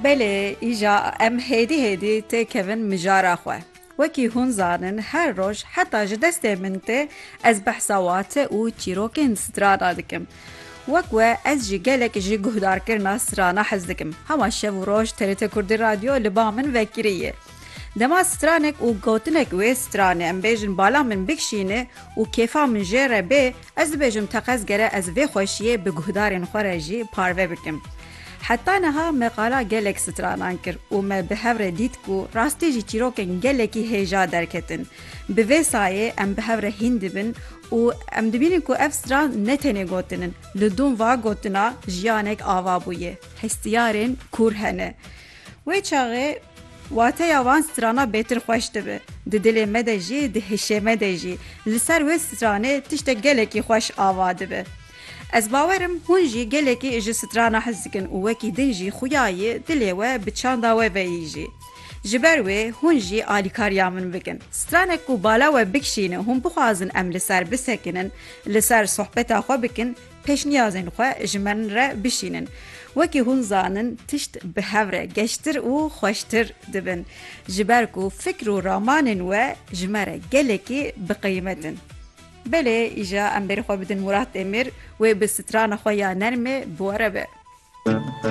Belê îja em hêdî tê kevin mijara xwe. Wekî hûn zanin her roj heta ji destê min tê ez behsa wate û çîrokên strana dikim. Wek we ez jî gelek ji guhdarkirina strana hez dikim. Hema şev û roj TRT Kurdî Radyo li ba min vekiriye. Dema stranek û gotinek wê stranê em bêjin bala min bikişîne û kêfa min jê re bê, ez dibêjim teqez gere ez vê xweşiyê bi guhdarên xwe re jî parve bikim. Heta niha me qala gelek stranan kir û me bi hev re dît ku rastî jî çîrokên gelekî hêja derketin. Bi vê sayê em bi hev re hîn dibin û em dibînin ku ev stran ne tenê gotinin. Li dûn va gotina jiyanek ava bûye. Hestiyarên kûr hene. Wê çaxê wateya wan strana bêtir xweş dibe. Di dilê me de jî, di hişê me de jî. Li ser wê stranê tiştek gelekî xweş ava dibe. Ez bawerim hûn jî gelekî ji strana hez dikin û wekî din jî xuyayê dilê we bi çanda we veyî jî. Ji ber wê hûn jî alîkariya min bikin. Stranek ku bala we bikişîne hûn bixwazin em li ser bisekinin, li ser sohbeta xwe bikin, pêşniyazên xwe ji min re bişînin. Wekî hûn zanin tişt bi hev re geştir û xweştir dibin. Ji ber ku fikr û ramanên we ji me re gelekî biqîmetin. Belê îja em berî xwe bidin Murat Emîr wê bi strana xwe ya nermê bi we re be.